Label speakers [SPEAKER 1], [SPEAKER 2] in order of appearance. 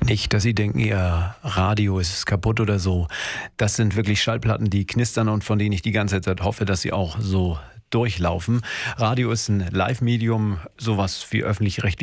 [SPEAKER 1] Nicht, dass Sie denken, Ihr Radio ist kaputt oder so. Das sind wirklich Schallplatten, die knistern und von denen ich die ganze Zeit hoffe, dass sie auch so durchlaufen. Radio ist ein Live-Medium, sowas wie öffentlich-rechtlich